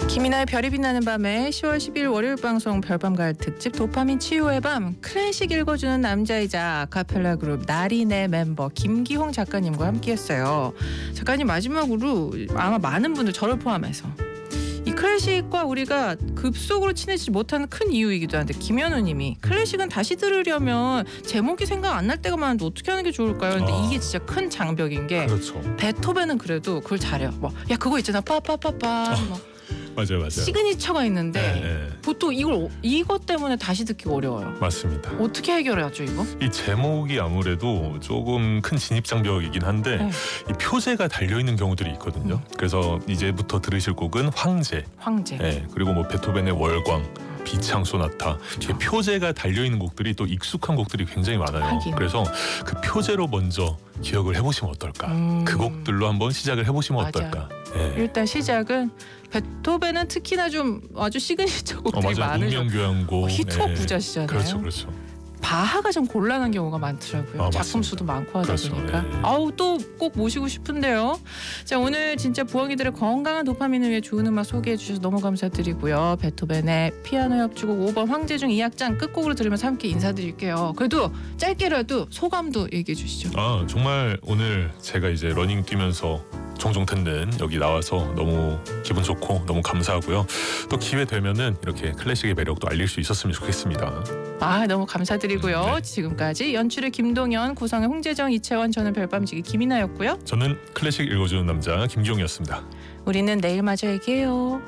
김이나의 별이 빛나는 밤에 10월 10일 월요일 방송 별밤가을 특집 도파민 치유의 밤, 클래식 읽어주는 남자이자 아카펠라 그룹 나린의 멤버 김기홍 작가님과 함께했어요. 작가님 마지막으로 아마 많은 분들 저를 포함해서 이 클래식과 우리가 급속으로 친해지지 못하는 큰 이유이기도 한데, 김현우님이 클래식은 다시 들으려면 제목이 생각 안 날 때가 많은데 어떻게 하는 게 좋을까요? 근데 이게 진짜 큰 장벽인 게, 그렇죠. 베토벤은 그래도 그걸 잘해요. 뭐 야 그거 있잖아 빠빠빠빠 뭐 맞아요. 시그니처가 있는데 네. 보통 이것 때문에 다시 듣기 어려워요. 맞습니다. 어떻게 해결해야죠 이거? 이 제목이 아무래도 조금 큰 진입장벽이긴 한데 네. 이 표제가 달려있는 경우들이 있거든요. 그래서 이제부터 들으실 곡은 황제, 네, 그리고 뭐 베토벤의 월광, 비창 소나타, 그렇죠. 표제가 달려있는 곡들이 또 익숙한 곡들이 굉장히 많아요. 하긴. 그래서 그 표제로 먼저 기억을 해보시면 어떨까. 그 곡들로 한번 시작을 해보시면 맞아요. 어떨까. 네. 일단 시작은 베토벤은 특히나 좀 아주 시그니처 곡들이 맞아요. 많으죠. 운명교향곡. 히트곡 부자시잖아요. 그렇죠. 바하가 좀 곤란한 경우가 많더라고요. 작품 수도 많고 하다 그렇죠. 보니까. 네. 아우 또 꼭 모시고 싶은데요. 자, 오늘 진짜 부엉이들의 건강한 도파민을 위해 좋은 음악 소개해 주셔서 너무 감사드리고요. 베토벤의 피아노 협주곡 5번 황제 중 2악장 끝곡으로 들으면서 함께 인사드릴게요. 그래도 짧게라도 소감도 얘기해 주시죠. 정말 오늘 제가 이제 러닝 뛰면서 종종 듣는 여기 나와서 너무 기분 좋고 너무 감사하고요. 또 기회 되면은 이렇게 클래식의 매력도 알릴 수 있었으면 좋겠습니다. 너무 감사드리고요. 네. 지금까지 연출의 김동현, 구성의 홍재정, 이채원, 저는 별밤지기 김이나였고요. 저는 클래식 읽어주는 남자 김기용이었습니다. 우리는 내일 마저 얘기해요.